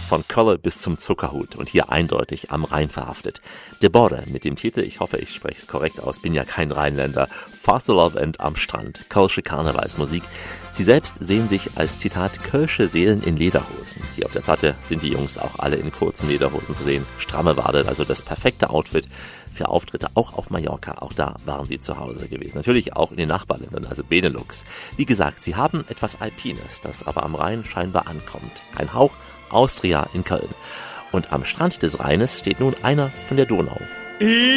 von Kölle bis zum Zuckerhut und hier eindeutig am Rhein verhaftet. De Borde mit dem Titel, ich hoffe, ich spreche es korrekt aus, bin ja kein Rheinländer, Fastelovend am Strand, kölsche Karnevalsmusik. Sie selbst sehen sich als, Zitat, kölsche Seelen in Lederhosen. Hier auf der Platte sind die Jungs auch alle in kurzen Lederhosen zu sehen, stramme Wade, also das perfekte Outfit für Auftritte auch auf Mallorca. Auch da waren sie zu Hause gewesen. Natürlich auch in den Nachbarländern, also Benelux. Wie gesagt, sie haben etwas Alpines, das aber am Rhein scheinbar ankommt. Ein Hauch Austria in Köln. Und am Strand des Rheines steht nun einer von der Donau.